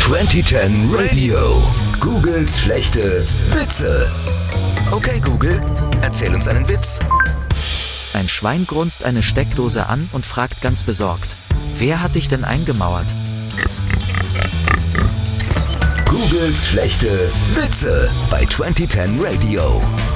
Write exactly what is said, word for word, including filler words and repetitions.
zwanzig zehn Radio. Googles schlechte Witze. Okay, Google, erzähl uns einen Witz. Ein Schwein grunzt eine Steckdose an und fragt ganz besorgt: Wer hat dich denn eingemauert? Googles schlechte Witze bei zwanzig zehn Radio.